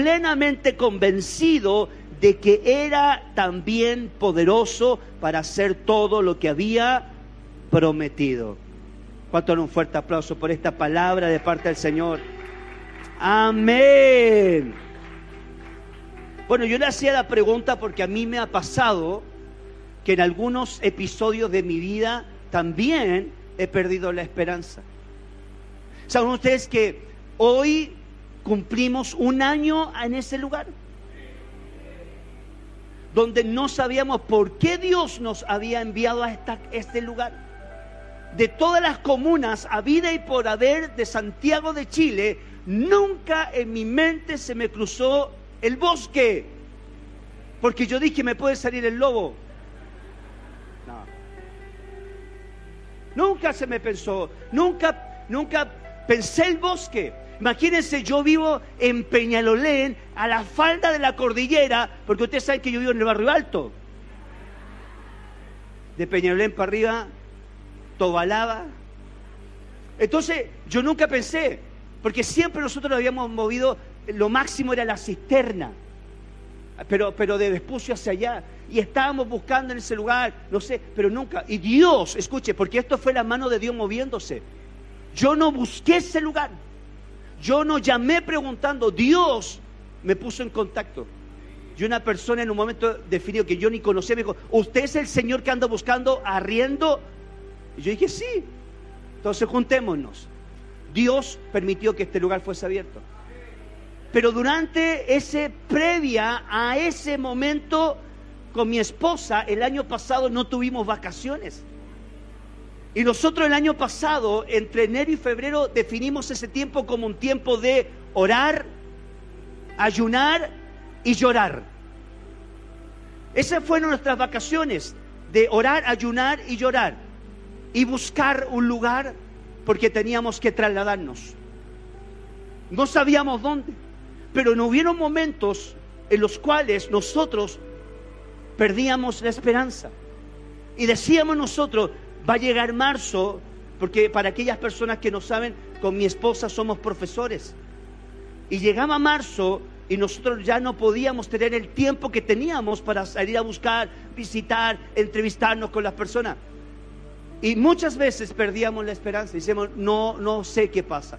plenamente convencido de que era también poderoso para hacer todo lo que había prometido. ¿Cuánto dan un fuerte aplauso por esta palabra de parte del Señor? Amén. Bueno, yo le hacía la pregunta porque a mí me ha pasado que en algunos episodios de mi vida también he perdido la esperanza. ¿Saben ustedes que hoy cumplimos un año en ese lugar? Donde no sabíamos por qué Dios nos había enviado a este lugar. De todas las comunas habida y por haber de Santiago de Chile, nunca en mi mente se me cruzó el bosque, porque yo dije, me puede salir el lobo. No. Nunca se me pensó, nunca pensé el bosque. Imagínense, yo vivo en Peñalolén, a la falda de la cordillera, porque ustedes saben que yo vivo en el barrio alto. De Peñalolén para arriba, Tobalaba. Entonces, yo nunca pensé, porque siempre nosotros nos habíamos movido, lo máximo era la cisterna, pero de Vespucio hacia allá, y estábamos buscando en ese lugar, no sé, pero nunca. Y Dios, escuche, porque esto fue la mano de Dios moviéndose. Yo no busqué ese lugar, yo no llamé preguntando, Dios me puso en contacto. Y una persona en un momento definido que yo ni conocía me dijo, ¿usted es el Señor que anda buscando arriendo? Y yo dije, sí. Entonces juntémonos. Dios permitió que este lugar fuese abierto. Pero durante previa a ese momento, con mi esposa, el año pasado no tuvimos vacaciones. Y nosotros el año pasado, entre enero y febrero, definimos ese tiempo como un tiempo de orar, ayunar y llorar. Esas fueron nuestras vacaciones, de orar, ayunar y llorar. Y buscar un lugar, porque teníamos que trasladarnos. No sabíamos dónde, pero no hubieron momentos en los cuales nosotros perdíamos la esperanza. Y decíamos nosotros, va a llegar marzo, porque para aquellas personas que no saben, con mi esposa somos profesores. Y llegaba marzo y nosotros ya no podíamos tener el tiempo que teníamos para salir a buscar, visitar, entrevistarnos con las personas. Y muchas veces perdíamos la esperanza. Decíamos, no sé qué pasa.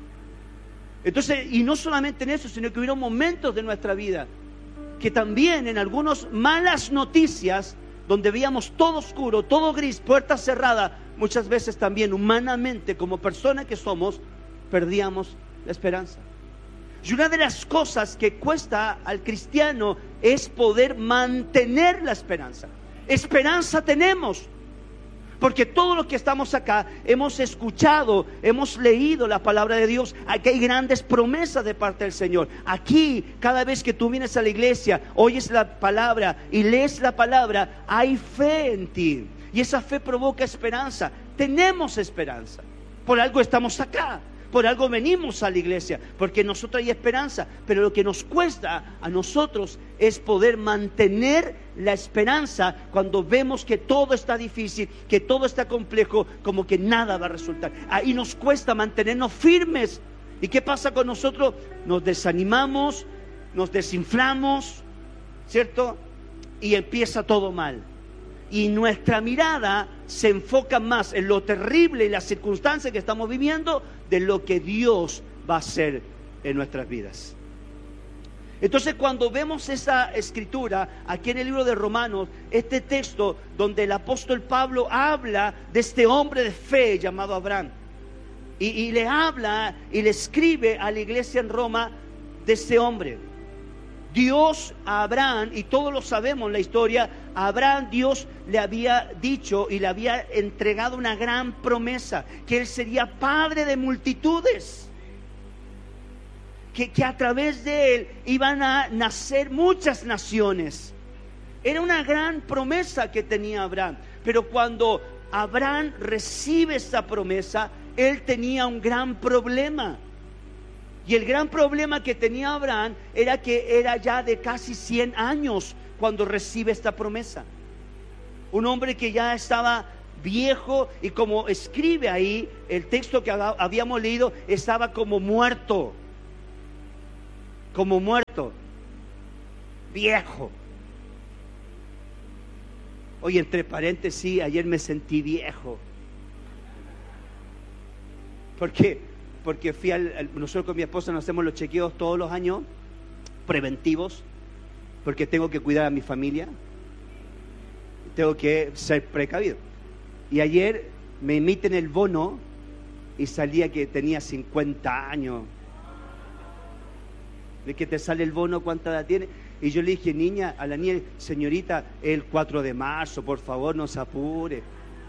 Entonces, y no solamente en eso, sino que hubieron momentos de nuestra vida que también en algunas malas noticias, donde veíamos todo oscuro, todo gris, puerta cerrada, muchas veces también humanamente, como persona que somos, perdíamos la esperanza. Y una de las cosas que cuesta al cristiano es poder mantener la esperanza. Esperanza tenemos, porque todos los que estamos acá hemos escuchado, hemos leído la palabra de Dios. Aquí hay grandes promesas de parte del Señor. Aquí, cada vez que tú vienes a la iglesia, oyes la palabra y lees la palabra, hay fe en ti. Y esa fe provoca esperanza. Tenemos esperanza. Por algo estamos acá. Por algo venimos a la iglesia, porque en nosotros hay esperanza. Pero lo que nos cuesta a nosotros es poder mantener la esperanza cuando vemos que todo está difícil, que todo está complejo, como que nada va a resultar. Ahí nos cuesta mantenernos firmes. ¿Y qué pasa con nosotros? Nos desanimamos, nos desinflamos, ¿cierto? Y empieza todo mal. Y nuestra mirada se enfoca más en lo terrible y las circunstancias que estamos viviendo de lo que Dios va a hacer en nuestras vidas. Entonces, cuando vemos esa escritura aquí en el libro de Romanos, este texto donde el apóstol Pablo habla de este hombre de fe llamado Abraham, y le habla y le escribe a la iglesia en Roma de ese hombre. Dios a Abraham, y todos lo sabemos en la historia, a Abraham Dios le había dicho y le había entregado una gran promesa, que él sería padre de multitudes, que a través de él iban a nacer muchas naciones. Era una gran promesa que tenía Abraham, pero cuando Abraham recibe esa promesa, él tenía un gran problema. Y el gran problema que tenía Abraham era que era ya de casi 100 años cuando recibe esta promesa. Un hombre que ya estaba viejo, y como escribe ahí el texto que habíamos leído, estaba como muerto. como muerto, viejo. Oye, entre paréntesis, ayer me sentí viejo. ¿Por qué? Porque fui nosotros con mi esposa nos hacemos los chequeos todos los años, preventivos, porque tengo que cuidar a mi familia, tengo que ser precavido. Y ayer me emiten el bono y salía que tenía 50 años. ¿De que te sale el bono? ¿Cuánta edad tiene? Y yo le dije, a la niña, señorita, el 4 de marzo, por favor, no se apure.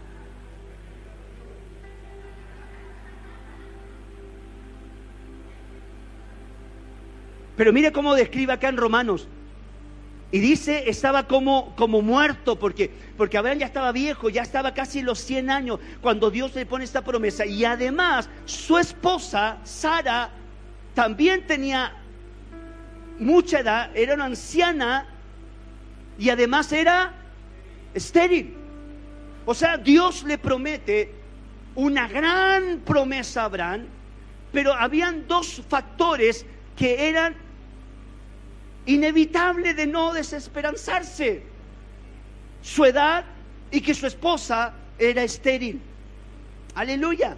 Pero mire cómo describe acá en Romanos. Y dice, estaba como muerto, porque Abraham ya estaba viejo, ya estaba casi en los 100 años, cuando Dios le pone esta promesa. Y además, su esposa, Sara, también tenía mucha edad, era una anciana, y además era estéril. O sea, Dios le promete una gran promesa a Abraham, pero habían dos factores que eran inevitable de no desesperanzarse: su edad y que su esposa era estéril. Aleluya,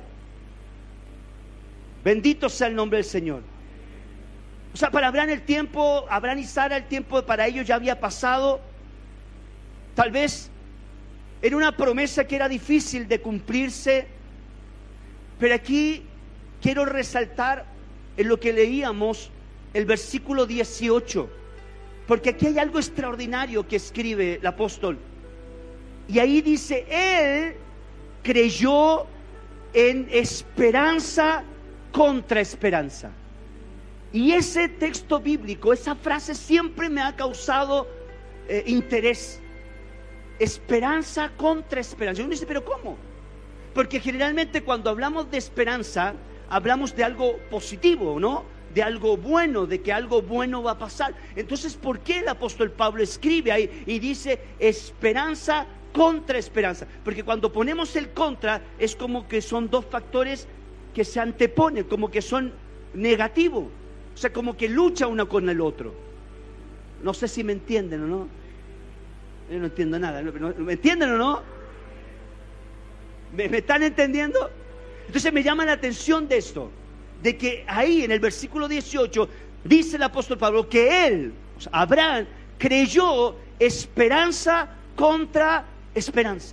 bendito sea el nombre del Señor. O sea, para Abraham y Sara, el tiempo para ellos ya había pasado. Tal vez era una promesa que era difícil de cumplirse, pero aquí quiero resaltar en lo que leíamos el versículo 18, porque aquí hay algo extraordinario que escribe el apóstol. Y ahí dice, él creyó en esperanza contra esperanza. Y ese texto bíblico, esa frase siempre me ha causado interés. Esperanza contra esperanza. Y uno dice, ¿pero cómo? Porque generalmente cuando hablamos de esperanza, hablamos de algo positivo, ¿no? De algo bueno, de que algo bueno va a pasar. Entonces, ¿por qué el apóstol Pablo escribe ahí y dice esperanza contra esperanza? Porque cuando ponemos el contra, es como que son dos factores que se anteponen, como que son negativos. O sea, como que lucha uno con el otro. No sé si me entienden o no. Yo no entiendo nada. ¿Me entienden o no? ¿Me están entendiendo? Entonces me llama la atención de esto, de que ahí en el versículo 18 dice el apóstol Pablo que él, o sea, Abraham, creyó esperanza contra esperanza.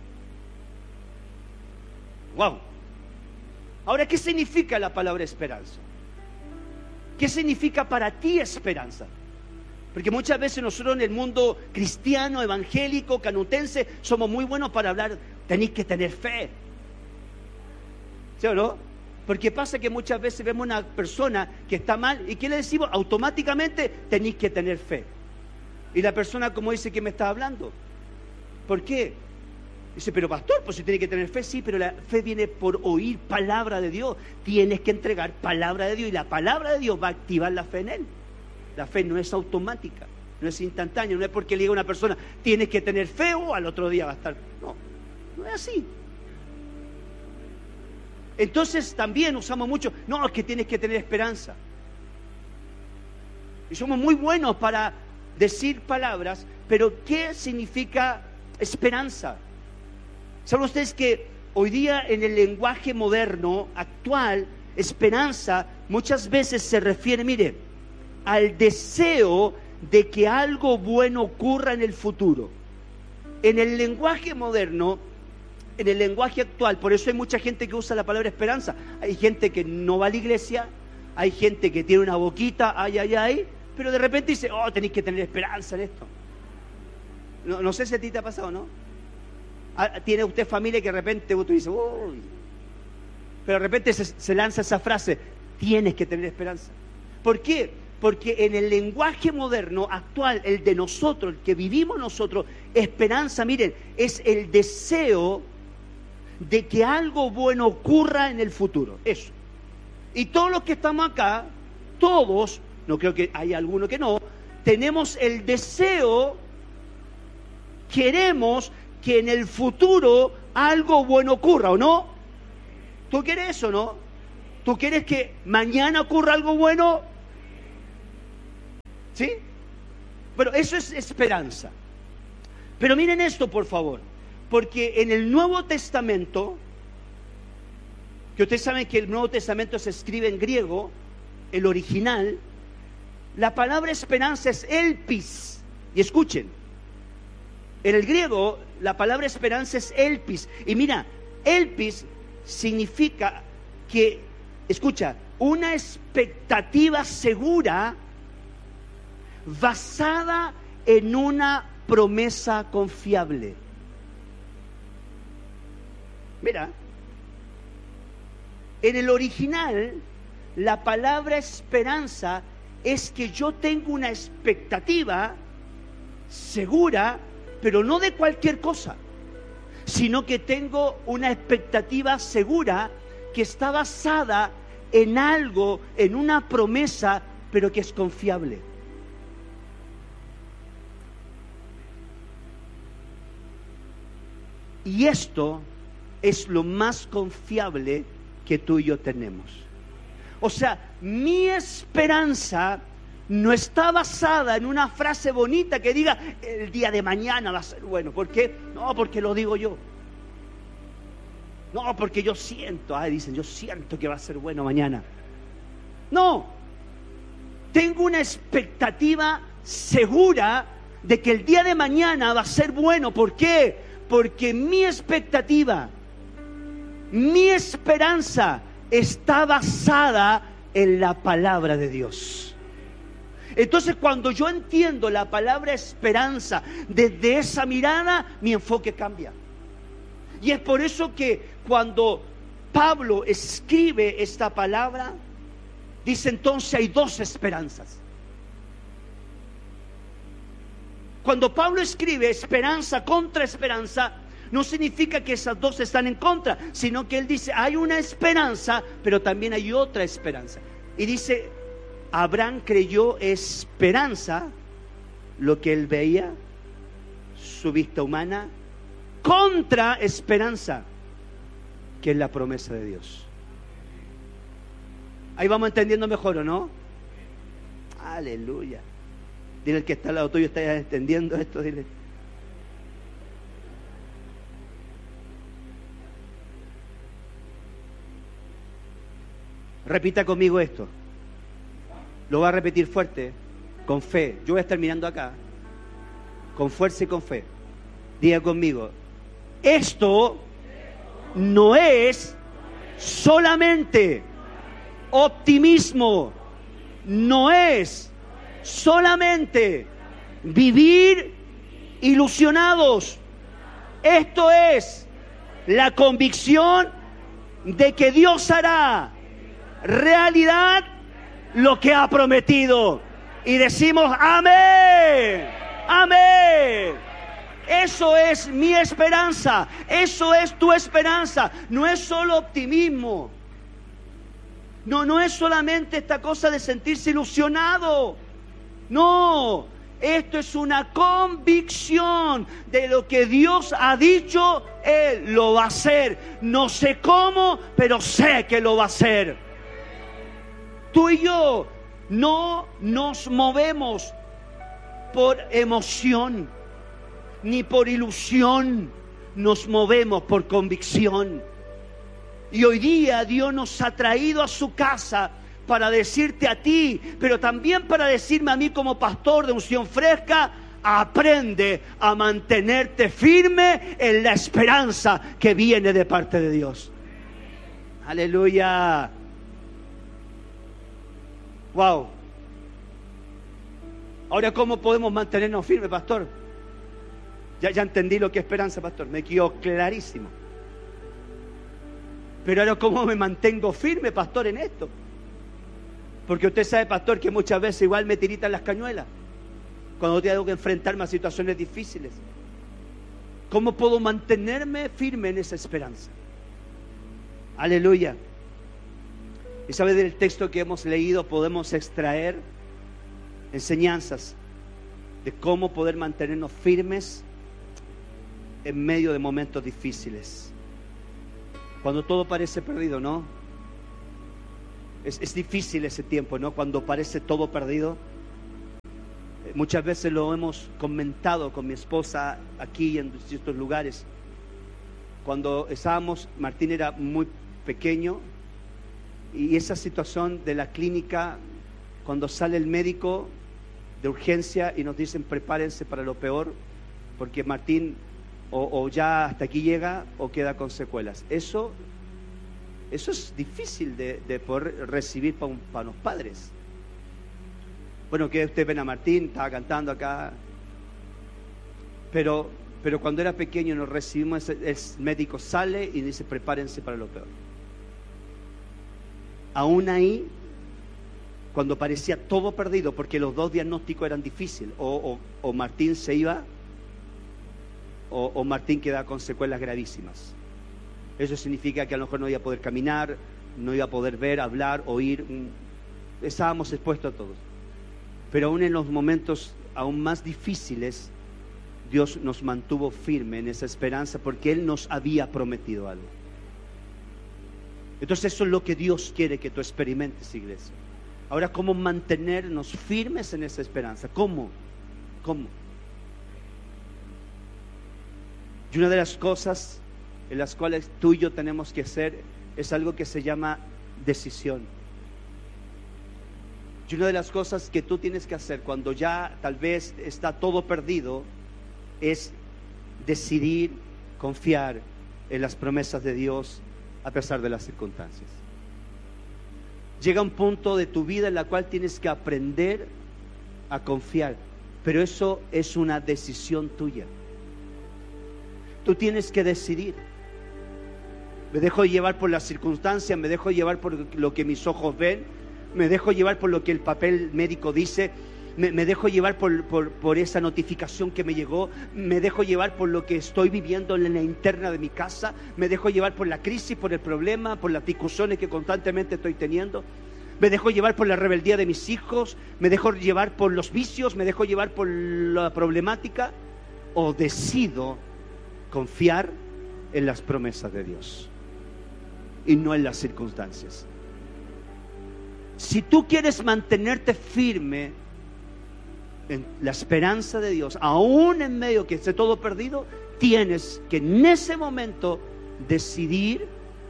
Wow. Ahora, ¿qué significa la palabra esperanza? ¿Qué significa para ti esperanza? Porque muchas veces nosotros en el mundo cristiano, evangélico, canutense, somos muy buenos para hablar, tenéis que tener fe. ¿Sí o no? Porque pasa que muchas veces vemos una persona que está mal y ¿qué le decimos? Automáticamente tenéis que tener fe. Y la persona como dice que me está hablando. ¿Por qué? Dice, pero pastor, pues si tiene que tener fe, sí, pero la fe viene por oír palabra de Dios. Tienes que entregar palabra de Dios y la palabra de Dios va a activar la fe en él. La fe no es automática, no es instantánea, no es porque le diga a una persona, tienes que tener fe o al otro día va a estar. No, no es así. Entonces también usamos mucho, no, es que tienes que tener esperanza. Y somos muy buenos para decir palabras, pero ¿qué significa esperanza? ¿Saben ustedes que hoy día en el lenguaje moderno, actual, esperanza muchas veces se refiere, mire, al deseo de que algo bueno ocurra en el futuro? En el lenguaje moderno, en el lenguaje actual, por eso hay mucha gente que usa la palabra esperanza. Hay gente que no va a la iglesia, hay gente que tiene una boquita, ay, pero de repente dice, oh, tenéis que tener esperanza en esto. No sé si a ti te ha pasado, ¿no? Tiene usted familia que de repente usted dice, uy, pero de repente se lanza esa frase, tienes que tener esperanza. ¿Por qué? Porque en el lenguaje moderno actual, el de nosotros, el que vivimos nosotros, esperanza, miren, es el deseo de que algo bueno ocurra en el futuro. Eso. Y todos los que estamos acá, todos, no creo que haya alguno que no, tenemos el deseo, queremos que en el futuro algo bueno ocurra, ¿o no? ¿Tú quieres eso, no? ¿Tú quieres que mañana ocurra algo bueno? ¿Sí? Bueno, eso es esperanza. Pero miren esto, por favor, porque en el Nuevo Testamento, que ustedes saben que el Nuevo Testamento se escribe en griego, el original, la palabra esperanza es elpis. Y escuchen, en el griego la palabra esperanza es elpis. Y mira, elpis significa que, escucha, una expectativa segura basada en una promesa confiable. Mira, en el original la palabra esperanza es que yo tengo una expectativa segura, pero no de cualquier cosa, sino que tengo una expectativa segura que está basada en algo, en una promesa, pero que es confiable. Y esto es lo más confiable que tú y yo tenemos. O sea, mi esperanza no está basada en una frase bonita que diga el día de mañana va a ser bueno. ¿Por qué? No, porque lo digo yo. No, porque yo siento. Dicen, yo siento que va a ser bueno mañana. No. Tengo una expectativa segura de que el día de mañana va a ser bueno. ¿Por qué? Porque mi expectativa, mi esperanza está basada en la palabra de Dios. Entonces, cuando yo entiendo la palabra esperanza desde esa mirada, mi enfoque cambia. Y es por eso que cuando Pablo escribe esta palabra, dice entonces hay dos esperanzas. Cuando Pablo escribe esperanza contra esperanza, no significa que esas dos están en contra, sino que él dice hay una esperanza, pero también hay otra esperanza. Y dice, Abraham creyó esperanza, lo que él veía, su vista humana, contra esperanza, que es la promesa de Dios. Ahí vamos entendiendo mejor, ¿o no? Aleluya. Dile al que está al lado tuyo, ¿estás entendiendo esto? Dile. Repita conmigo esto. Lo voy a repetir fuerte, con fe. Yo voy a estar mirando acá, con fuerza y con fe. Diga conmigo, esto no es solamente optimismo, no es solamente vivir ilusionados. Esto es la convicción de que Dios hará realidad lo que ha prometido. Y decimos amén, amén. Eso es mi esperanza, eso es tu esperanza. No es solo optimismo, no es solamente esta cosa de sentirse ilusionado. No, esto es una convicción de lo que Dios ha dicho, Él lo va a hacer. No sé cómo, pero sé que lo va a hacer. Tú y yo no nos movemos por emoción ni por ilusión, nos movemos por convicción. Y hoy día Dios nos ha traído a su casa para decirte a ti, pero también para decirme a mí como pastor de Unción Fresca: aprende a mantenerte firme en la esperanza que viene de parte de Dios. Aleluya. Wow. Ahora, ¿cómo podemos mantenernos firmes, pastor? Ya entendí lo que es esperanza, pastor. Me quedó clarísimo. Pero ahora, ¿cómo me mantengo firme, pastor, en esto? Porque usted sabe, pastor, que muchas veces igual me tiritan las cañuelas cuando tengo que enfrentarme a situaciones difíciles. ¿Cómo puedo mantenerme firme en esa esperanza? Aleluya. Y sabe, del texto que hemos leído podemos extraer enseñanzas de cómo poder mantenernos firmes en medio de momentos difíciles. Cuando todo parece perdido, ¿no? Es difícil ese tiempo, ¿no? Cuando parece todo perdido. Muchas veces lo hemos comentado con mi esposa aquí en distintos lugares. Cuando estábamos, Martín era muy pequeño, y esa situación de la clínica, cuando sale el médico de urgencia y nos dicen prepárense para lo peor, porque Martín o ya hasta aquí llega o queda con secuelas. Eso es difícil de poder recibir para los padres. Bueno, que ustedes ven a Martín, estaba cantando acá, pero cuando era pequeño nos recibimos, el médico sale y dice prepárense para lo peor. Aún ahí, cuando parecía todo perdido, porque los dos diagnósticos eran difíciles, o Martín se iba, o Martín quedaba con secuelas gravísimas. Eso significa que a lo mejor no iba a poder caminar, no iba a poder ver, hablar, oír. Estábamos expuestos a todos. Pero aún en los momentos aún más difíciles, Dios nos mantuvo firme en esa esperanza, porque Él nos había prometido algo. Entonces eso es lo que Dios quiere que tú experimentes, iglesia. Ahora, ¿cómo mantenernos firmes en esa esperanza? ¿Cómo? Y una de las cosas en las cuales tú y yo tenemos que hacer es algo que se llama decisión. Y una de las cosas que tú tienes que hacer cuando ya tal vez está todo perdido es decidir confiar en las promesas de Dios a pesar de las circunstancias. Llega un punto de tu vida en la cual tienes que aprender a confiar, pero eso es una decisión tuya. Tú tienes que decidir. Me dejo llevar por las circunstancias, me dejo llevar por lo que mis ojos ven, me dejo llevar por lo que el papel médico dice, me dejo llevar por esa notificación que me llegó, me dejo llevar por lo que estoy viviendo en la interna de mi casa, me dejo llevar por la crisis, por el problema, por las discusiones que constantemente estoy teniendo, me dejo llevar por la rebeldía de mis hijos, me dejo llevar por los vicios, me dejo llevar por la problemática, o decido confiar en las promesas de Dios y no en las circunstancias. Si tú quieres mantenerte firme en la esperanza de Dios, aún en medio que esté todo perdido, tienes que en ese momento decidir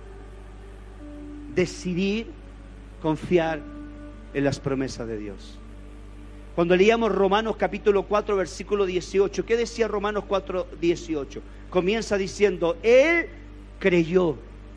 confiar en las promesas de Dios. Cuando leíamos Romanos capítulo 4 versículo 18, ¿qué decía Romanos 4, 18? Comienza diciendo, Él creyó.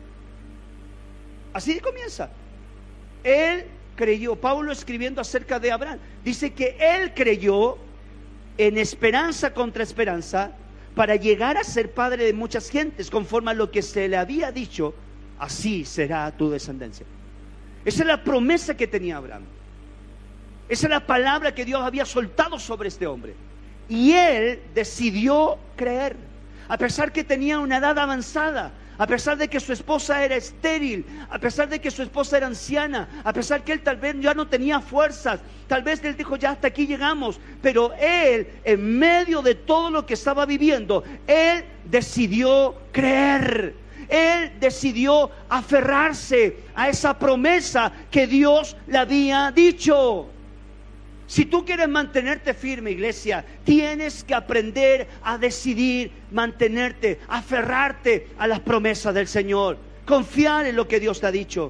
Así comienza. Él creyó. Pablo escribiendo acerca de Abraham, dice que él creyó en esperanza contra esperanza para llegar a ser padre de muchas gentes, conforme a lo que se le había dicho, así será tu descendencia. Esa es la promesa que tenía Abraham. Esa es la palabra que Dios había soltado sobre este hombre. Y él decidió creer, a pesar que tenía una edad avanzada, a pesar de que su esposa era estéril, a pesar de que su esposa era anciana, a pesar que él tal vez ya no tenía fuerzas, tal vez él dijo ya hasta aquí llegamos, pero él en medio de todo lo que estaba viviendo, él decidió creer, él decidió aferrarse a esa promesa que Dios le había dicho. Si tú quieres mantenerte firme, iglesia, tienes que aprender a decidir mantenerte, aferrarte a las promesas del Señor, confiar en lo que Dios te ha dicho.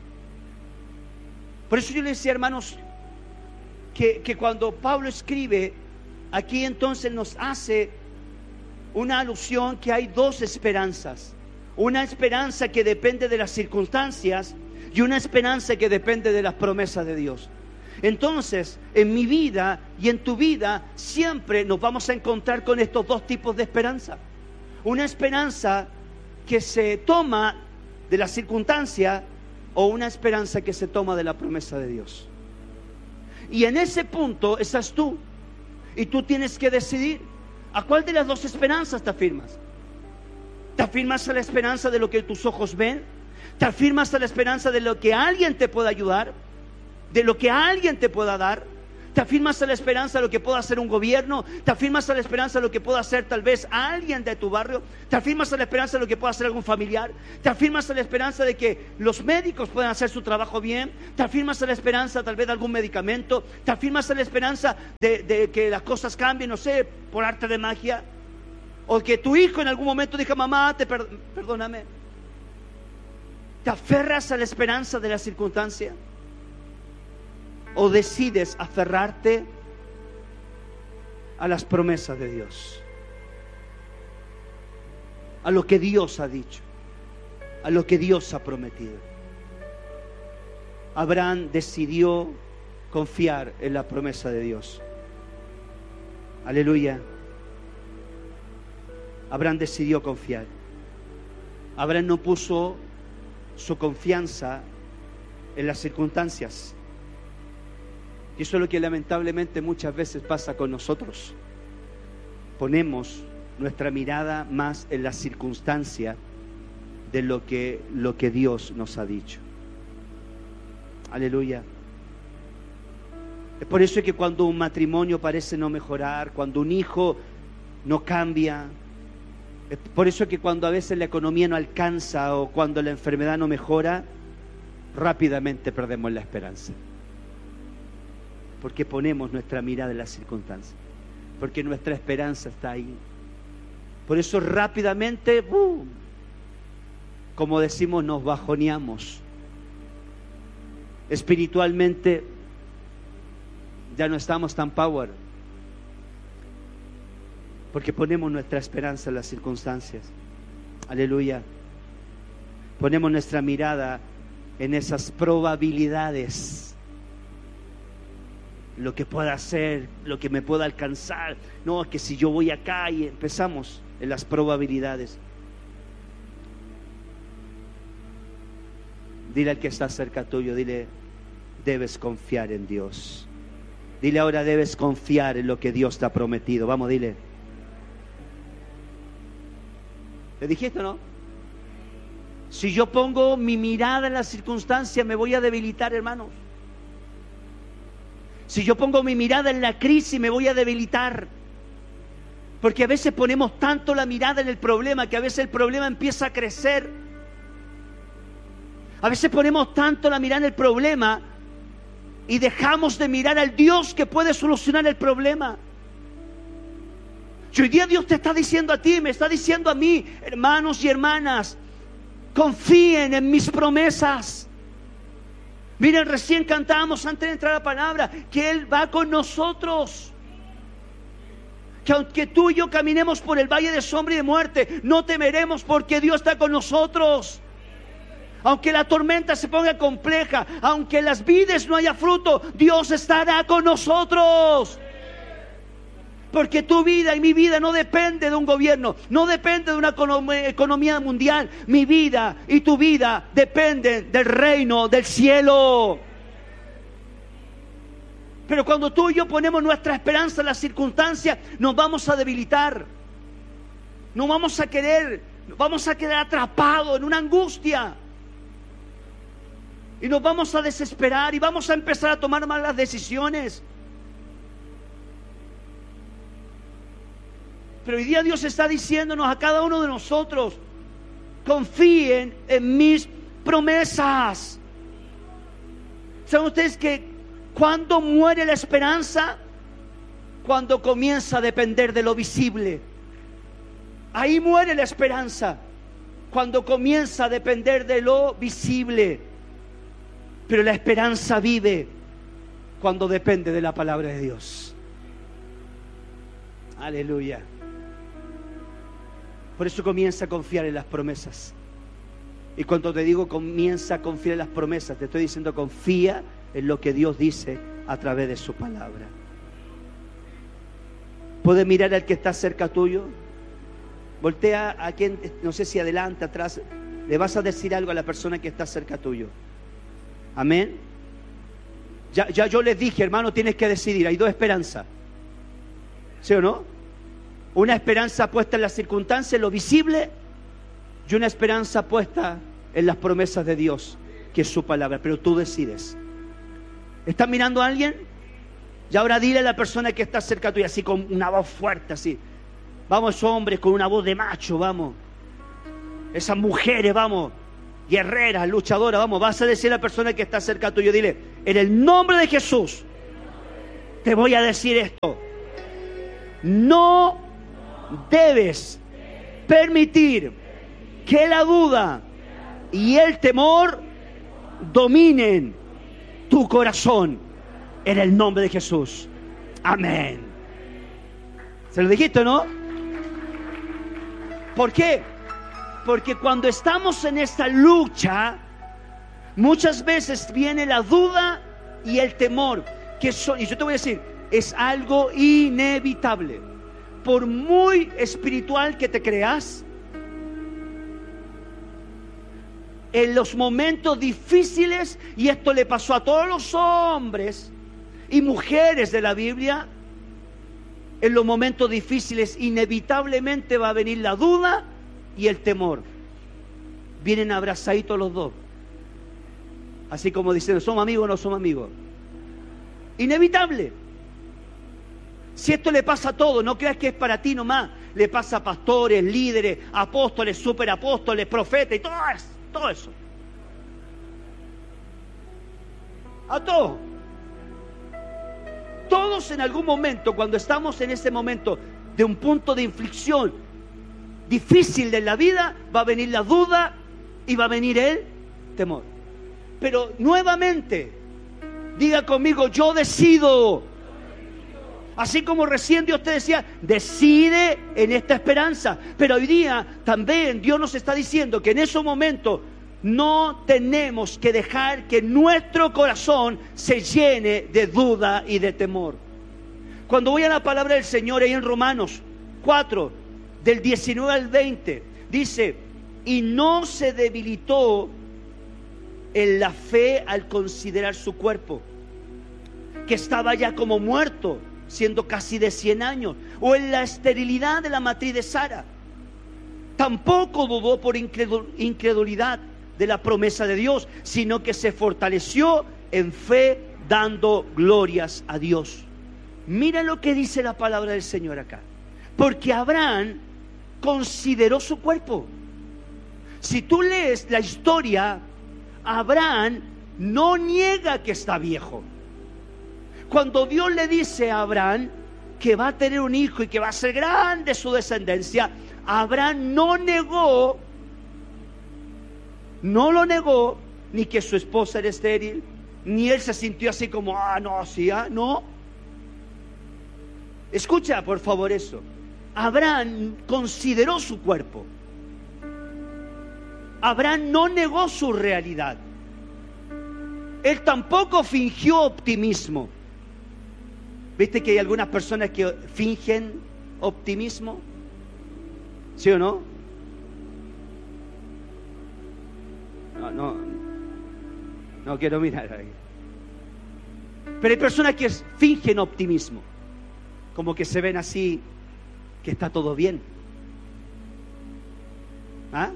Por eso yo le decía, hermanos, que cuando Pablo escribe aquí, entonces nos hace una alusión que hay dos esperanzas. Una esperanza que depende de las circunstancias y una esperanza que depende de las promesas de Dios. Entonces, en mi vida y en tu vida siempre nos vamos a encontrar con estos dos tipos de esperanza. Una esperanza que se toma de la circunstancia o una esperanza que se toma de la promesa de Dios. Y en ese punto estás tú. Y tú tienes que decidir a cuál de las dos esperanzas te afirmas. ¿Te afirmas a la esperanza de lo que tus ojos ven? ¿Te afirmas a la esperanza de lo que alguien te pueda ayudar? ¿De lo que alguien te pueda dar? Te afirmas a la esperanza de lo que pueda hacer un gobierno. Te afirmas a la esperanza de lo que pueda hacer tal vez a alguien de tu barrio. Te afirmas a la esperanza de lo que pueda hacer algún familiar. Te afirmas a la esperanza de que los médicos puedan hacer su trabajo bien. Te afirmas a la esperanza tal vez de algún medicamento. Te afirmas a la esperanza de que las cosas cambien, no sé, por arte de magia. O que tu hijo en algún momento diga, mamá, perdóname. ¿Te aferras a la esperanza de la circunstancia? ¿O decides aferrarte a las promesas de Dios? A lo que Dios ha dicho, a lo que Dios ha prometido. Abraham decidió confiar en la promesa de Dios. Aleluya. Abraham decidió confiar. Abraham no puso su confianza en las circunstancias. Y eso es lo que lamentablemente muchas veces pasa con nosotros. Ponemos nuestra mirada más en la circunstancia de lo que Dios nos ha dicho. Aleluya. Es por eso que cuando un matrimonio parece no mejorar, cuando un hijo no cambia, es por eso que cuando a veces la economía no alcanza o cuando la enfermedad no mejora, rápidamente perdemos la esperanza. Porque ponemos nuestra mirada en las circunstancias, porque nuestra esperanza está ahí. Por eso rápidamente, ¡boom!, como decimos, nos bajoneamos. Espiritualmente ya no estamos tan power, porque ponemos nuestra esperanza en las circunstancias. Aleluya. Ponemos nuestra mirada en esas probabilidades, lo que pueda hacer, lo que me pueda alcanzar. No, es que si yo voy acá, y empezamos en las probabilidades. Dile al que está cerca tuyo, dile, debes confiar en Dios. Dile ahora, debes confiar en lo que Dios te ha prometido. Vamos, dile. ¿Le dijiste o no? Si yo pongo mi mirada en las circunstancias, me voy a debilitar, hermanos. Si yo pongo mi mirada en la crisis, me voy a debilitar. Porque a veces ponemos tanto la mirada en el problema que a veces el problema empieza a crecer. A veces ponemos tanto la mirada en el problema y dejamos de mirar al Dios que puede solucionar el problema. Y hoy día Dios te está diciendo a ti, me está diciendo a mí, hermanos y hermanas, confíen en mis promesas. Miren, recién cantábamos antes de entrar a la palabra que Él va con nosotros. Que aunque tú y yo caminemos por el valle de sombra y de muerte, no temeremos porque Dios está con nosotros. Aunque la tormenta se ponga compleja, aunque en las vides no haya fruto, Dios estará con nosotros. Porque tu vida y mi vida no depende de un gobierno, no depende de una economía mundial. Mi vida y tu vida dependen del reino del cielo. Pero cuando tú y yo ponemos nuestra esperanza en las circunstancias, nos vamos a debilitar. No vamos a querer, vamos a quedar atrapados en una angustia. Y nos vamos a desesperar y vamos a empezar a tomar malas decisiones. Pero hoy día Dios está diciéndonos a cada uno de nosotros, confíen en mis promesas. ¿Saben ustedes que cuando muere la esperanza? Cuando comienza a depender de lo visible. Ahí muere la esperanza, cuando comienza a depender de lo visible. Pero la esperanza vive cuando depende de la palabra de Dios. Aleluya. Por eso comienza a confiar en las promesas. Y cuando te digo comienza a confiar en las promesas, te estoy diciendo confía en lo que Dios dice a través de su palabra. ¿Puedes mirar al que está cerca tuyo? Voltea a quien, no sé si adelante, atrás. Le vas a decir algo a la persona que está cerca tuyo. Amén. Ya yo les dije, hermano, tienes que decidir. Hay dos esperanzas. ¿Sí o no? Una esperanza puesta en las circunstancias, en lo visible, y una esperanza puesta en las promesas de Dios, que es su palabra. Pero tú decides. ¿Estás mirando a alguien? Y ahora dile a la persona que está cerca tuya, así con una voz fuerte, así. Vamos, hombres, con una voz de macho, vamos. Esas mujeres, vamos, guerreras, luchadoras, vamos. Vas a decir a la persona que está cerca tuyo, dile, en el nombre de Jesús, te voy a decir esto. No debes permitir que la duda y el temor dominen tu corazón, en el nombre de Jesús. Amén. ¿Se lo dijiste, no? ¿Por qué? Porque cuando estamos en esta lucha, muchas veces viene la duda y el temor, que son, y yo te voy a decir, es algo inevitable. Por muy espiritual que te creas, en los momentos difíciles, y esto le pasó a todos los hombres y mujeres de la Biblia, en los momentos difíciles inevitablemente va a venir la duda y el temor. Vienen abrazaditos los dos, así como diciendo, ¿somos amigos o no somos amigos? Inevitable. Si esto le pasa a todos, no creas que es para ti nomás, le pasa a pastores, líderes, apóstoles, superapóstoles, profetas y todo eso. A todos. Todos en algún momento, cuando estamos en ese momento de un punto de inflexión difícil de la vida, va a venir la duda y va a venir el temor. Pero nuevamente, diga conmigo, yo decido. Así como recién Dios te decía, decide en esta esperanza. Pero hoy día también Dios nos está diciendo que en esos momentos no tenemos que dejar que nuestro corazón se llene de duda y de temor. Cuando voy a la palabra del Señor ahí en Romanos 4, del 19 al 20, dice, y no se debilitó en la fe al considerar su cuerpo, que estaba ya como muerto, siendo casi de 100 años, o en la esterilidad de la matriz de Sara. Tampoco dudó por incredulidad de la promesa de Dios, sino que se fortaleció en fe, dando glorias a Dios. Mira lo que dice la palabra del Señor acá. Porque Abraham consideró su cuerpo. Si tú lees la historia, Abraham no niega que está viejo. Cuando Dios le dice a Abraham que va a tener un hijo y que va a ser grande su descendencia, Abraham no lo negó, ni que su esposa era estéril, ni él se sintió así como, no. Escucha por favor eso. Abraham consideró su cuerpo. Abraham no negó su realidad. Él tampoco fingió optimismo. ¿Viste que hay algunas personas que fingen optimismo? ¿Sí o no? No quiero mirar ahí. Pero hay personas que fingen optimismo, como que se ven así, que está todo bien. ¿Ah?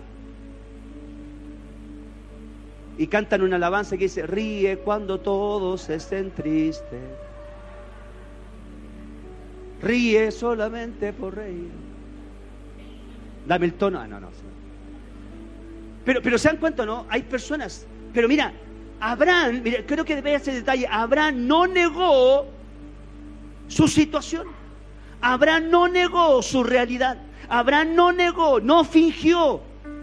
Y cantan una alabanza que dice, ríe cuando todos estén tristes, ríe solamente por reír. Dame el tono. No. Pero se dan cuenta, ¿no? Hay personas. Pero mira, Abraham, creo que debe ese detalle. Abraham no negó su situación. Abraham no negó su realidad. Abraham no negó, no fingió.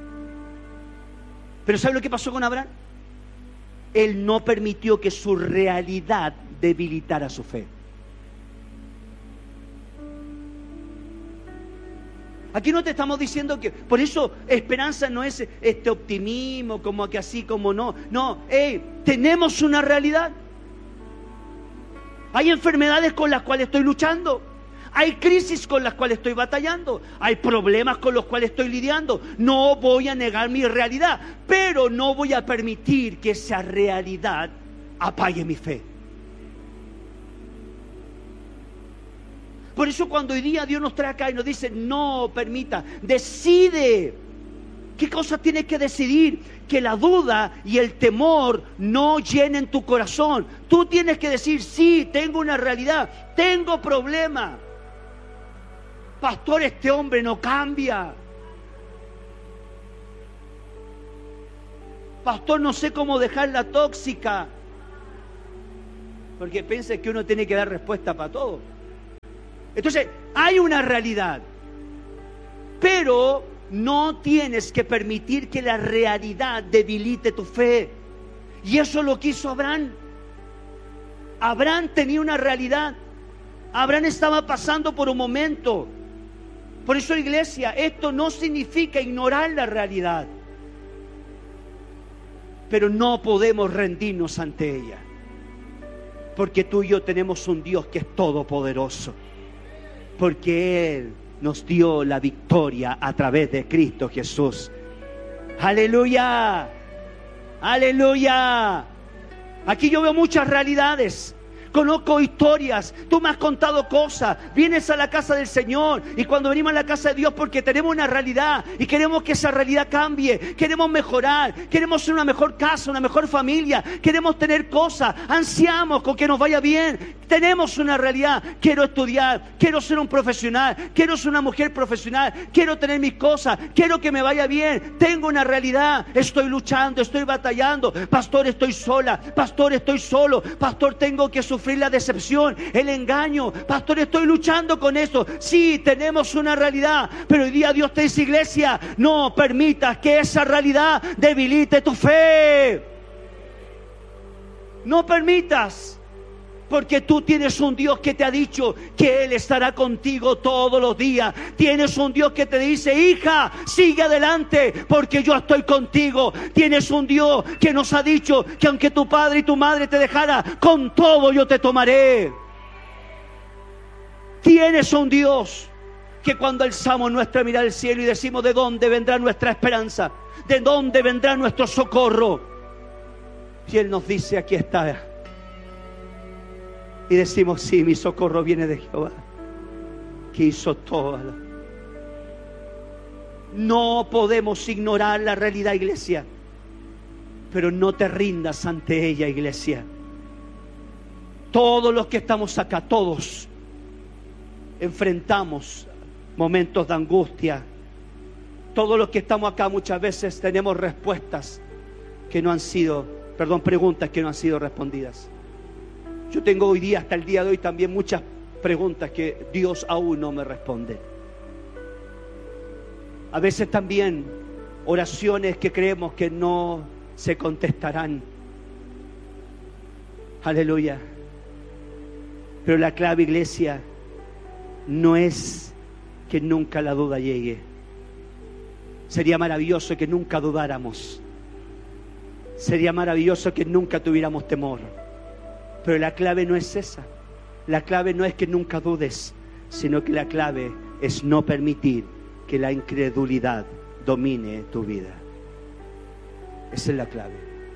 Pero ¿sabe lo que pasó con Abraham? Él no permitió que su realidad debilitara su fe. Aquí no te estamos diciendo que, por eso esperanza no es este optimismo, como que así, como no. No, tenemos una realidad. Hay enfermedades con las cuales estoy luchando. Hay crisis con las cuales estoy batallando. Hay problemas con los cuales estoy lidiando. No voy a negar mi realidad, pero no voy a permitir que esa realidad apague mi fe. Por eso cuando hoy día Dios nos trae acá y nos dice, no permita, decide. ¿Qué cosa tienes que decidir? que la duda y el temor no llenen tu corazón. Tú tienes que decir, sí, tengo una realidad, tengo problema. Pastor, este hombre no cambia. Pastor, no sé cómo dejar la tóxica. Porque piensa que uno tiene que dar respuesta para todo. Entonces, hay una realidad. Pero no tienes que permitir que la realidad debilite tu fe. Y eso lo quiso Abraham. Abraham tenía una realidad. Abraham estaba pasando por un momento. Por eso, iglesia, esto no significa ignorar la realidad. Pero no podemos rendirnos ante ella. Porque tú y yo tenemos un Dios que es todopoderoso. Porque Él nos dio la victoria a través de Cristo Jesús. ¡Aleluya! ¡Aleluya! Aquí yo veo muchas realidades. Conozco historias, tú me has contado cosas. Vienes a la casa del Señor, y cuando venimos a la casa de Dios, porque tenemos una realidad y queremos que esa realidad cambie, queremos mejorar, queremos ser una mejor casa, una mejor familia, queremos tener cosas, ansiamos con que nos vaya bien. Tenemos una realidad: quiero estudiar, quiero ser un profesional, quiero ser una mujer profesional, quiero tener mis cosas, quiero que me vaya bien. Tengo una realidad, estoy luchando, estoy batallando. Pastor, estoy sola. Pastor, estoy solo. Pastor, tengo que sufrir la decepción, el engaño. Pastor, estoy luchando con eso. Sí, tenemos una realidad, pero hoy día Dios te dice, iglesia, no permitas que esa realidad debilite tu fe. No permitas. Porque tú tienes un Dios que te ha dicho que Él estará contigo todos los días. Tienes un Dios que te dice, hija, sigue adelante porque yo estoy contigo. Tienes un Dios que nos ha dicho que aunque tu padre y tu madre te dejara, con todo yo te tomaré. Tienes un Dios que cuando alzamos nuestra mirada al cielo y decimos, ¿de dónde vendrá nuestra esperanza? ¿De dónde vendrá nuestro socorro? Y Él nos dice, aquí está. Y decimos, sí, mi socorro viene de Jehová, que hizo toda la... No podemos ignorar la realidad, iglesia, pero no te rindas ante ella, iglesia. Todos los que estamos acá, todos enfrentamos momentos de angustia. Todos los que estamos acá muchas veces tenemos respuestas que no han sido, preguntas que no han sido respondidas. Yo tengo hoy día, hasta el día de hoy, también muchas preguntas que Dios aún no me responde. A veces también oraciones que creemos que no se contestarán. Aleluya. Pero la clave, iglesia, no es que nunca la duda llegue. Sería maravilloso que nunca dudáramos. Sería maravilloso que nunca tuviéramos temor. Pero la clave no es esa. La clave no es que nunca dudes, sino que la clave es no permitir que la incredulidad domine tu vida. Esa es la clave.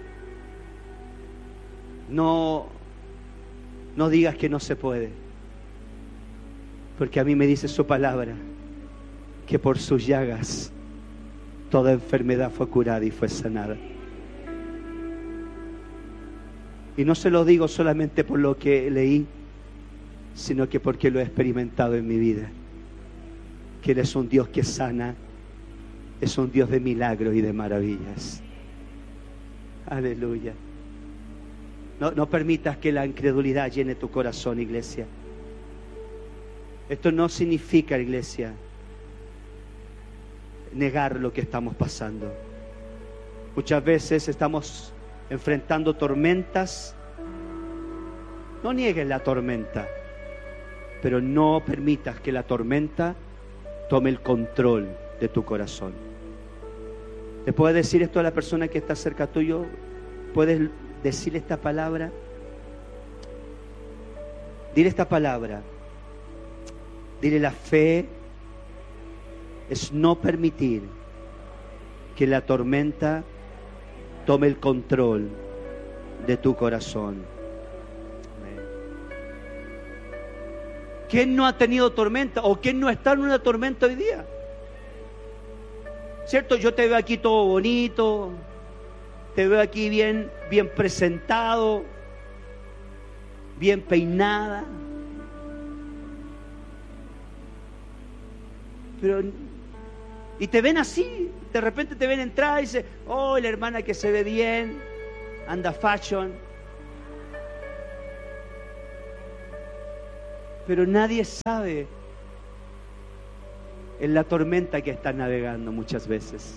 No digas que no se puede, porque a mí me dice su palabra que por sus llagas toda enfermedad fue curada y fue sanada. Y no se lo digo solamente por lo que leí, sino que porque lo he experimentado en mi vida. Que Él es un Dios que sana, es un Dios de milagros y de maravillas. Aleluya. No permitas que la incredulidad llene tu corazón, iglesia. Esto no significa, iglesia, negar lo que estamos pasando. Muchas veces estamos enfrentando tormentas. No niegues la tormenta, pero no permitas que la tormenta tome el control de tu corazón. ¿Le puedes decir esto a la persona que está cerca tuyo? ¿Puedes decirle esta palabra? Dile esta palabra. Dile: la fe es no permitir que la tormenta tome el control de tu corazón. Amén. ¿Quién no ha tenido tormenta o quién no está en una tormenta hoy día? ¿Cierto? Yo te veo aquí todo bonito, te veo aquí bien presentado, bien peinada. Pero, y te ven así, de repente te ven entrar y dicen, oh, la hermana que se ve bien, anda fashion. Pero nadie sabe en la tormenta que estás navegando muchas veces.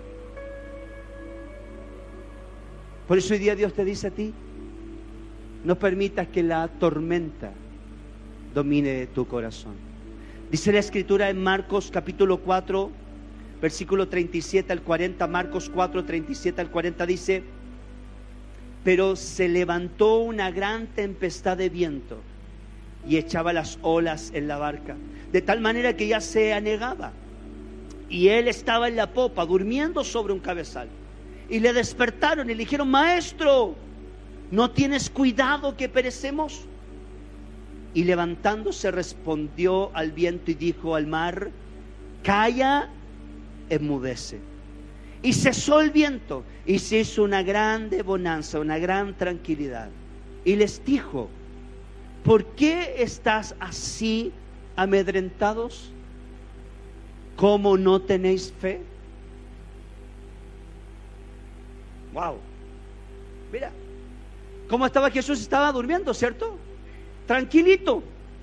Por eso hoy día Dios te dice a ti, no permitas que la tormenta domine tu corazón. Dice la Escritura en Marcos capítulo 4, versículo 37 al 40, Marcos 4, 37 al 40 dice, pero se levantó una gran tempestad de viento y echaba las olas en la barca, de tal manera que ya se anegaba. Y él estaba en la popa, durmiendo sobre un cabezal. Y le despertaron y le dijeron, maestro, ¿no tienes cuidado que perecemos? Y levantándose respondió al viento y dijo al mar, calla, enmudece. Y cesó el viento y se hizo una grande bonanza, una gran tranquilidad. Y les dijo, ¿por qué estás así amedrentados? ¿Cómo no tenéis fe? Wow. Mira, ¿cómo estaba Jesús? Estaba durmiendo, ¿cierto? Tranquilito.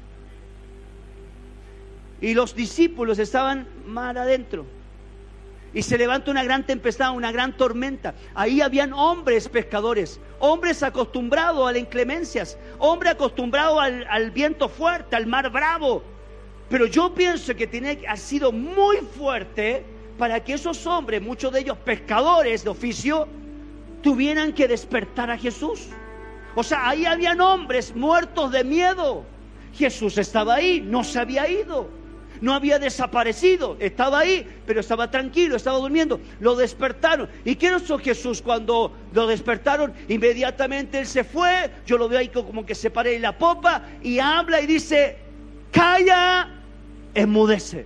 Y los discípulos estaban mar adentro. Y se levanta una gran tempestad, una gran tormenta. Ahí habían hombres pescadores, hombres acostumbrados a las inclemencias, hombres acostumbrados al viento fuerte, al mar bravo. Pero yo pienso que ha sido muy fuerte para que esos hombres, muchos de ellos pescadores de oficio, tuvieran que despertar a Jesús. O sea, ahí habían hombres muertos de miedo. Jesús estaba ahí, no se había ido, no había desaparecido, estaba ahí, pero estaba tranquilo, estaba durmiendo. Lo despertaron. ¿Y qué hizo Jesús cuando lo despertaron? Inmediatamente él se fue. Yo lo veo ahí como que se para en la popa y habla y dice, calla, enmudece.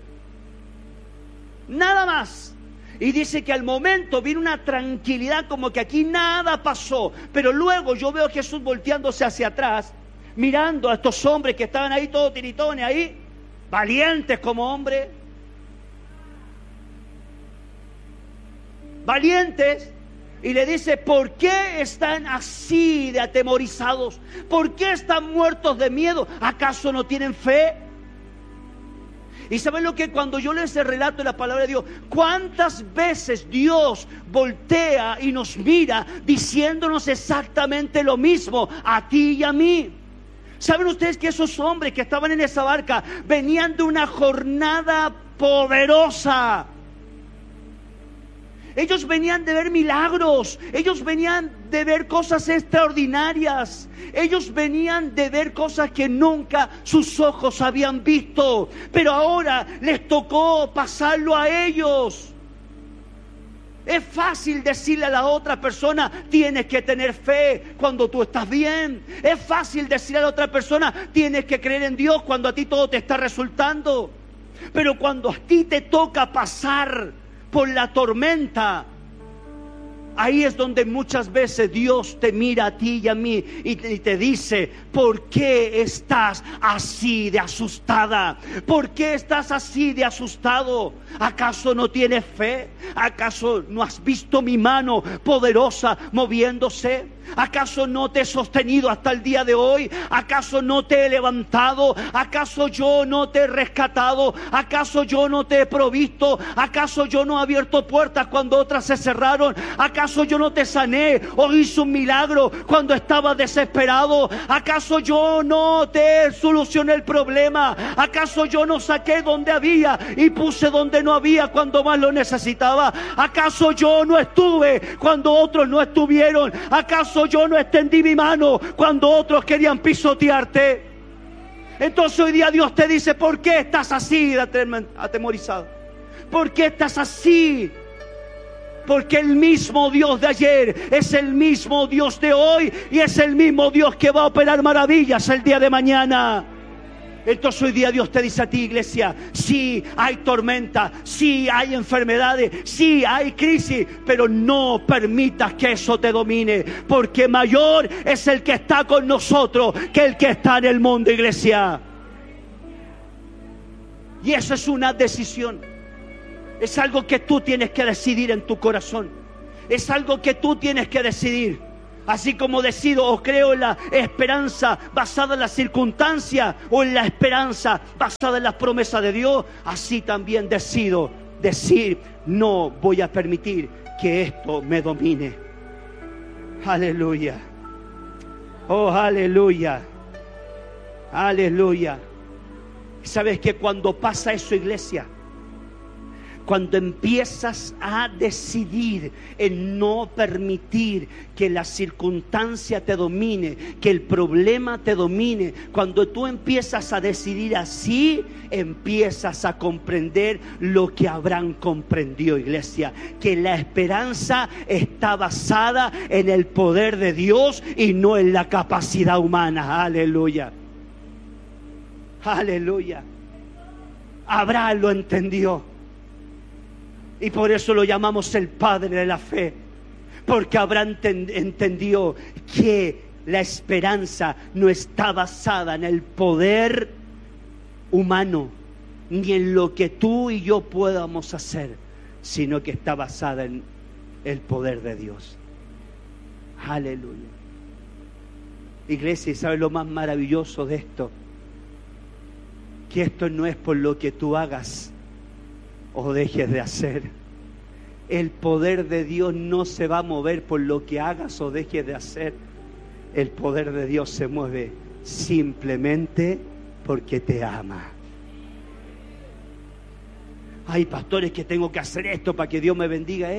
Nada más. Y dice que al momento vino una tranquilidad, como que aquí nada pasó. Pero luego yo veo a Jesús volteándose hacia atrás, mirando a estos hombres que estaban ahí todos tiritones ahí, valientes como hombres, valientes, y le dice, ¿por qué están así de atemorizados? ¿Por qué están muertos de miedo? ¿Acaso no tienen fe? Y ¿saben lo que? Cuando yo leo ese relato de la palabra de Dios, ¿cuántas veces Dios voltea y nos mira diciéndonos exactamente lo mismo a ti y a mí? ¿Saben ustedes que esos hombres que estaban en esa barca venían de una jornada poderosa? Ellos venían de ver milagros, ellos venían de ver cosas extraordinarias, ellos venían de ver cosas que nunca sus ojos habían visto, pero ahora les tocó pasarlo a ellos. Es fácil decirle a la otra persona, tienes que tener fe cuando tú estás bien. Es fácil decirle a la otra persona, tienes que creer en Dios cuando a ti todo te está resultando. Pero cuando a ti te toca pasar por la tormenta, ahí es donde muchas veces Dios te mira a ti y a mí y te dice, ¿por qué estás así de asustada? ¿Por qué estás así de asustado? ¿Acaso no tienes fe? ¿Acaso no has visto mi mano poderosa moviéndose? ¿Acaso no te he sostenido hasta el día de hoy? ¿Acaso no te he levantado? ¿Acaso yo no te he rescatado? ¿Acaso yo no te he provisto? ¿Acaso yo no he abierto puertas cuando otras se cerraron? ¿Acaso yo no te sané o hice un milagro cuando estabas desesperado? ¿Acaso yo no te solucioné el problema? ¿Acaso yo no saqué donde había y puse donde no había cuando más lo necesitaba? ¿Acaso yo no estuve cuando otros no estuvieron? ¿Acaso yo no extendí mi mano cuando otros querían pisotearte? Entonces hoy día Dios te dice, ¿por qué estás así atemorizado? ¿Por qué estás así? Porque el mismo Dios de ayer es el mismo Dios de hoy y es el mismo Dios que va a operar maravillas el día de mañana. Entonces hoy día Dios te dice a ti, iglesia, sí hay tormenta, sí hay enfermedades, sí hay crisis, pero no permitas que eso te domine, porque mayor es el que está con nosotros que el que está en el mundo, iglesia. Y eso es una decisión. Es algo que tú tienes que decidir en tu corazón. Es algo que tú tienes que decidir. Así como decido o creo en la esperanza basada en las circunstancias o en la esperanza basada en las promesas de Dios, así también decido decir, no voy a permitir que esto me domine. Aleluya. Oh, aleluya. Aleluya. ¿Sabes que cuando pasa eso, iglesia? Cuando empiezas a decidir en no permitir que la circunstancia te domine, que el problema te domine, cuando tú empiezas a decidir así, empiezas a comprender lo que Abraham comprendió, iglesia, que la esperanza está basada en el poder de Dios y no en la capacidad humana. Aleluya. Aleluya. Abraham lo entendió. Y por eso lo llamamos el padre de la fe. Porque Abraham entendió que la esperanza no está basada en el poder humano, ni en lo que tú y yo podamos hacer, sino que está basada en el poder de Dios. Aleluya. Iglesia, ¿y sabes lo más maravilloso de esto? Que esto no es por lo que tú hagas o dejes de hacer. El poder de Dios no se va a mover por lo que hagas o dejes de hacer. El poder de Dios se mueve simplemente porque te ama. Ay, pastores, que tengo que hacer esto para que Dios me bendiga.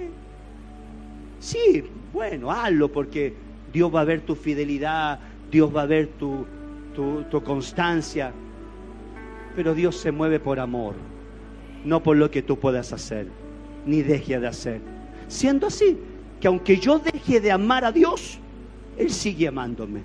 Sí, bueno, hazlo, porque Dios va a ver tu fidelidad, Dios va a ver tu constancia. Pero Dios se mueve por amor, no por lo que tú puedas hacer, ni dejes de hacer. Siendo así, que aunque yo deje de amar a Dios, Él sigue amándome.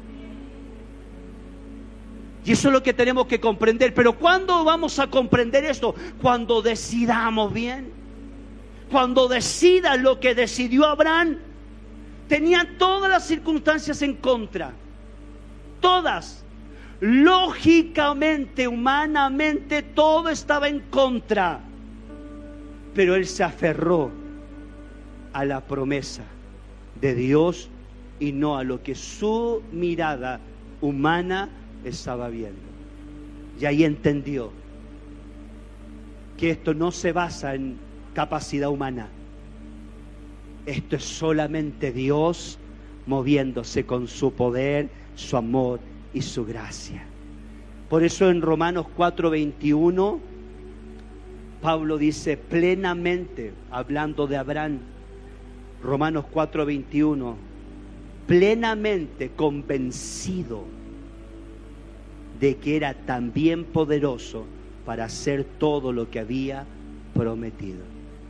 Y eso es lo que tenemos que comprender. Pero ¿cuándo vamos a comprender esto? Cuando decidamos bien. Cuando decidas lo que decidió Abraham. Tenía todas las circunstancias en contra. Todas. Lógicamente, humanamente, todo estaba en contra. Pero él se aferró a la promesa de Dios y no a lo que su mirada humana estaba viendo. Y ahí entendió que esto no se basa en capacidad humana. Esto es solamente Dios moviéndose con su poder, su amor y su gracia. Por eso en Romanos 4:21 Pablo dice plenamente, hablando de Abraham, Romanos 4:21, plenamente convencido de que era también poderoso para hacer todo lo que había prometido.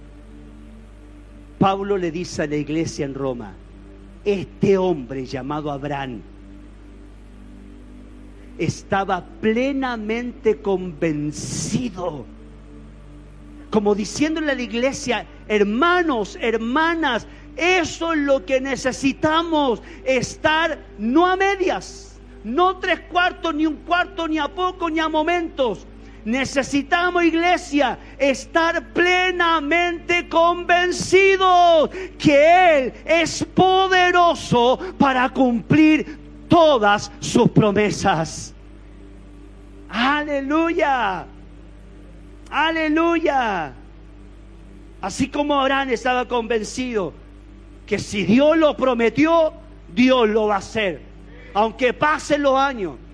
Pablo le dice a la iglesia en Roma, este hombre llamado Abraham estaba plenamente convencido, como diciéndole a la iglesia, hermanos, hermanas, eso es lo que necesitamos, estar no a medias, no 3/4, ni 1/4, ni a poco, ni a momentos. Necesitamos, iglesia, estar plenamente convencidos que Él es poderoso para cumplir todas sus promesas. Aleluya. Aleluya. Así como Abraham estaba convencido que si Dios lo prometió, Dios lo va a hacer. Aunque pasen los años,